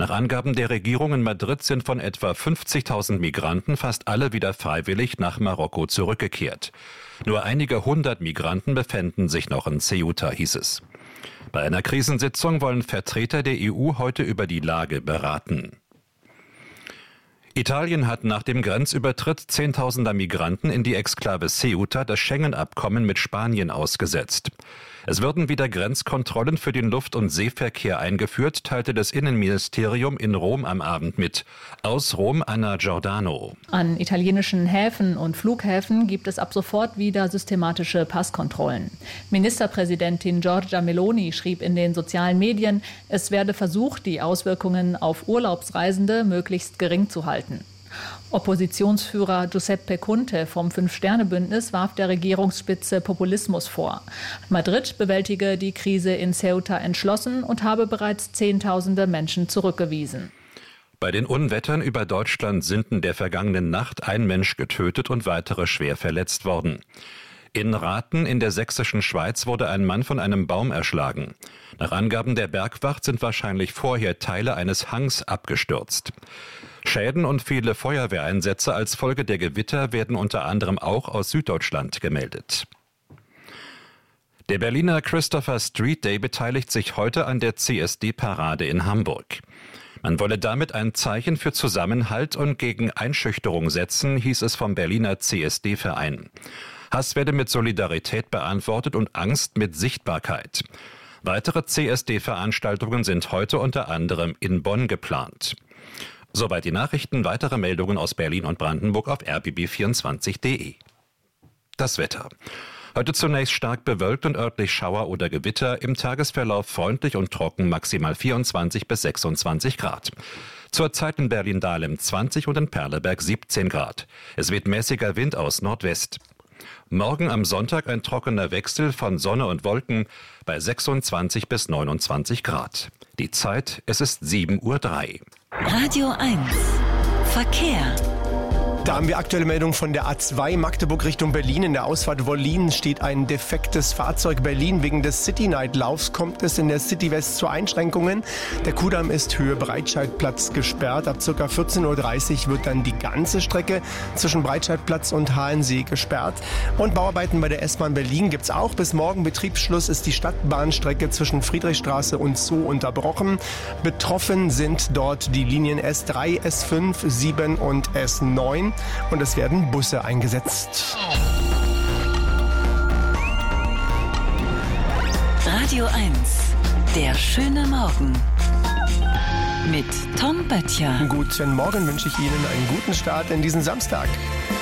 Nach Angaben der Regierung in Madrid sind von etwa 50.000 Migranten fast alle wieder freiwillig nach Marokko zurückgekehrt. Nur einige hundert Migranten befänden sich noch in Ceuta, hieß es. Bei einer Krisensitzung wollen Vertreter der EU heute über die Lage beraten. Italien hat nach dem Grenzübertritt Zehntausender Migranten in die Exklave Ceuta das Schengen-Abkommen mit Spanien ausgesetzt. Es würden wieder Grenzkontrollen für den Luft- und Seeverkehr eingeführt, teilte das Innenministerium in Rom am Abend mit. Aus Rom Anna Giordano. An italienischen Häfen und Flughäfen gibt es ab sofort wieder systematische Passkontrollen. Ministerpräsidentin Giorgia Meloni schrieb in den sozialen Medien, es werde versucht, die Auswirkungen auf Urlaubsreisende möglichst gering zu halten. Oppositionsführer Giuseppe Conte vom Fünf-Sterne-Bündnis warf der Regierungsspitze Populismus vor. Madrid bewältige die Krise in Ceuta entschlossen und habe bereits Zehntausende Menschen zurückgewiesen. Bei den Unwettern über Deutschland sind in der vergangenen Nacht ein Mensch getötet und weitere schwer verletzt worden. In Rathen in der sächsischen Schweiz wurde ein Mann von einem Baum erschlagen. Nach Angaben der Bergwacht sind wahrscheinlich vorher Teile eines Hangs abgestürzt. Schäden und viele Feuerwehreinsätze als Folge der Gewitter werden unter anderem auch aus Süddeutschland gemeldet. Der Berliner Christopher Street Day beteiligt sich heute an der CSD-Parade in Hamburg. Man wolle damit ein Zeichen für Zusammenhalt und gegen Einschüchterung setzen, hieß es vom Berliner CSD-Verein. Hass werde mit Solidarität beantwortet und Angst mit Sichtbarkeit. Weitere CSD-Veranstaltungen sind heute unter anderem in Bonn geplant. Soweit die Nachrichten, weitere Meldungen aus Berlin und Brandenburg auf rbb24.de. Das Wetter. Heute zunächst stark bewölkt und örtlich Schauer oder Gewitter, im Tagesverlauf freundlich und trocken, maximal 24 bis 26 Grad. Zurzeit in Berlin-Dahlem 20 und in Perleberg 17 Grad. Es weht mäßiger Wind aus Nordwest. Morgen am Sonntag ein trockener Wechsel von Sonne und Wolken bei 26 bis 29 Grad. Die Zeit, es ist 7:03 Uhr. Radio 1 Verkehr. Da haben wir aktuelle Meldung von der A2 Magdeburg Richtung Berlin. In der Ausfahrt Wollin steht ein defektes Fahrzeug. Berlin wegen des City-Night-Laufs kommt es in der City West zu Einschränkungen. Der Kudamm ist Höhe Breitscheidplatz gesperrt. Ab ca. 14:30 Uhr wird dann die ganze Strecke zwischen Breitscheidplatz und Halensee gesperrt. Und Bauarbeiten bei der S-Bahn Berlin gibt es auch. Bis morgen Betriebsschluss ist die Stadtbahnstrecke zwischen Friedrichstraße und Zoo unterbrochen. Betroffen sind dort die Linien S3, S5, 7 und S9. Und es werden Busse eingesetzt. Radio 1, der schöne Morgen. Mit Tom Böttcher. Guten Morgen wünsche ich Ihnen einen guten Start in diesen Samstag.